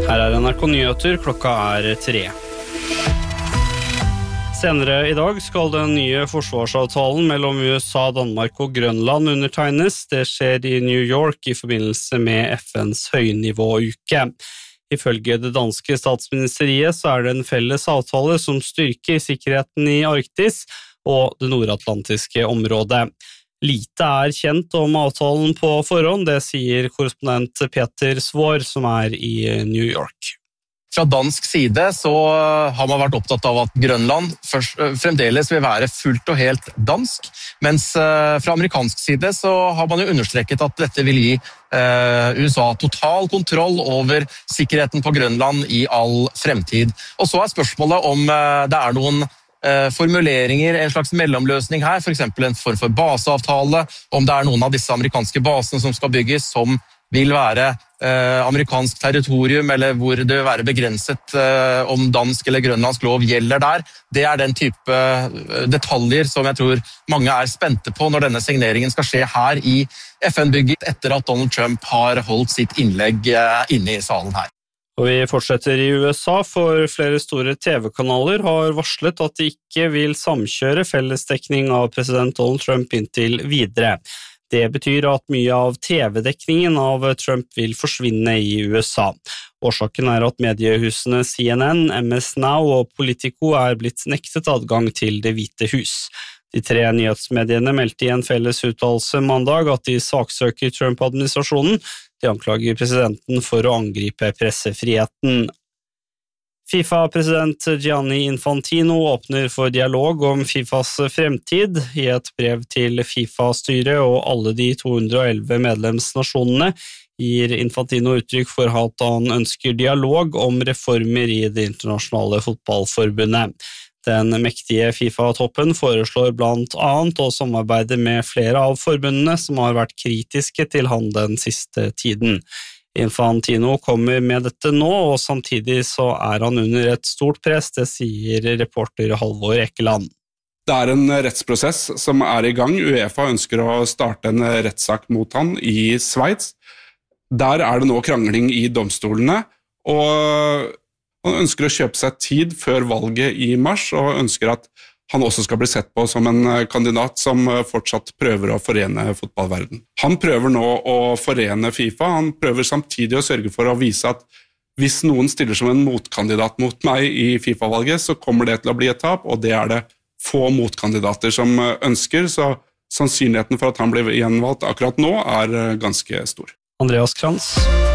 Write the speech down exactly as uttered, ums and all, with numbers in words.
Her er N R K Nyheter, klokka er tre. Senere i dag skal den nye forsvarsavtalen mellom U S A, Danmark og Grønland undertegnes. Det skjer i New York i forbindelse med F N's høynivåuke. Ifølge det danske statsministeriet så er det en felles avtale som styrker sikkerheten i Arktis og det nordatlantiske området. Lite er kjent om avtalen på forhånd, det sier korrespondent Peter Svår som er i New York. Fra dansk side så har man vært opptatt av at Grønland først, fremdeles vil være fullt og helt dansk, mens fra amerikansk side så har man jo understreket at dette vil gi eh, U S A total kontroll over sikkerheten på Grønland i all fremtid. Og så er spørsmålet om eh, det er noen eh, formuleringer, en slags mellomløsning her, for eksempel en form for baseavtale, om det er noen av disse amerikanske basene som skal bygges som vil være eh, amerikansk territorium, eller hvor det vil være begrenset eh, om dansk eller grønlandsk lov gjelder der. Det er den type eh, detaljer som jeg tror mange er spente på når denne signeringen skal skje her i F N-bygget, etter at Donald Trump har holdt sitt innlegg eh, inne i salen her. Og vi fortsetter i U S A, for flere store T V-kanaler har varslet at de ikke vil samkjøre fellesdekning av president Donald Trump inntil videre. Det betyr at mye av T V-dekningen av Trump vil forsvinne i U S A. Årsaken er at mediehusene C N N, M S Now og Politico er blitt nektet adgang til Det hvite hus. De tre nyhetsmediene meldte i en felles uttalelse mandag at de saksøker Trump-administrasjonen. De anklager presidenten for å angripe pressefriheten. FIFA-president Gianni Infantino åpner for dialog om FIFAs fremtid. I et brev til FIFA-styret og alle de to hundre og elleve medlemsnasjonene gir Infantino uttrykk for at han ønsker dialog om reformer i det internasjonale fotballforbundet. Den mektige FIFA-toppen foreslår blant annet å samarbeide med flere av forbundene som har vært kritiske til han den siste tiden. Infantino kommer med dette nå, og samtidig så er han under et stort press, det sier reporter Halvor Ekeland. Det er en rettsprosess som er i gang. UEFA ønsker å starte en rettssak mot han i Sveits. Der er det nå krangling i domstolene, og han ønsker å kjøpe seg tid før valget i mars, og ønsker at han også skal bli sett på som en kandidat som fortsatt prøver å forene fotballverden. Han prøver nå å forene FIFA, han prøver samtidig å sørge for å vise at hvis noen stiller som en motkandidat mot meg i FIFA-valget, så kommer det til å bli et tap, og det er det få motkandidater som ønsker, så sannsynligheten for at han blir gjenvalgt akkurat nå er ganske stor. Andreas Krantz.